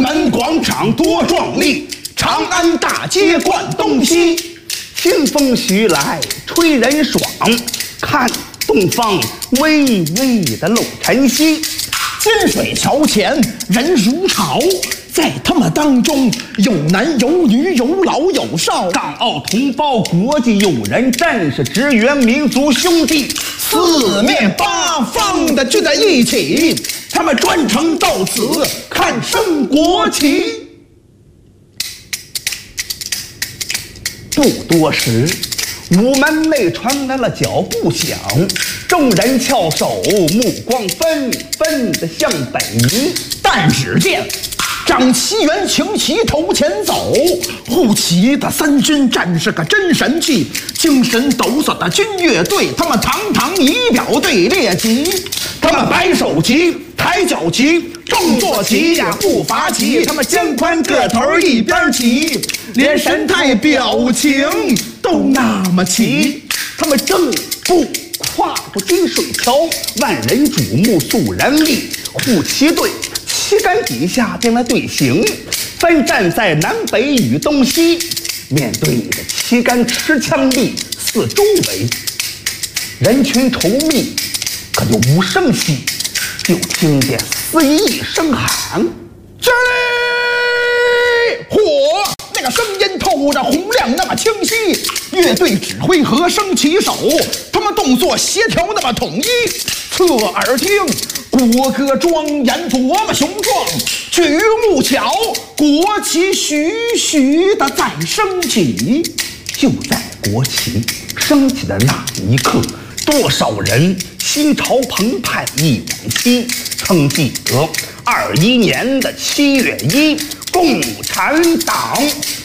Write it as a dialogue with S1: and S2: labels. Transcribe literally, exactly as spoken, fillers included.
S1: 天安门广场多壮丽，长安大街贯东西。清风徐来吹人爽，看东方微微的露晨曦。
S2: 金水桥前人如潮，在他们当中有男有女有老有少，
S1: 港澳同胞国际友人，战士职员民族兄弟，
S2: 四面八方的聚在一起，
S1: 他们专程到此看升国旗。不多时，午门内传来了脚步响，众人翘首，目光纷纷地向北移。
S2: 但只见张其元擎旗头前走，护旗的三军战士个真神气，精神抖擞的军乐队，他们堂堂仪表队列旗，
S1: 他们摆手旗，抬脚旗，动作旗呀步伐齐，他们肩宽个头一边齐，连神态表情都那么齐。他们正步跨过金水桥，万人瞩目肃然立。护旗队旗杆底下定了队形，分站在南北与东西，面对着旗杆持枪立，四周围人群稠密，可就无声息，就听见司仪一声喊：“
S2: 这里火！”那个声音透着洪亮，那么清晰。乐队指挥和声旗手，他们动作协调那么统一。侧耳听，国歌庄严多么雄壮，举目瞧，国旗徐徐的在升起。
S1: 就在国旗升起的那一刻，多少人心潮澎湃一往昔，曾记得二一年的七月一，共产党